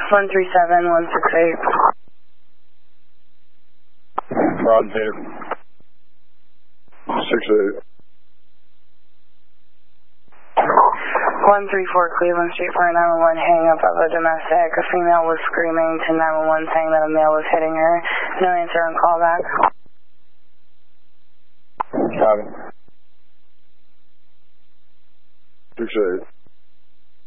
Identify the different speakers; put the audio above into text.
Speaker 1: 137168.
Speaker 2: Roger. 68.
Speaker 1: 134 Cleveland Street for a 911 hang up of a domestic. A female was screaming to 911 saying that a male was hitting her. No answer on callback.
Speaker 2: Copy. 68.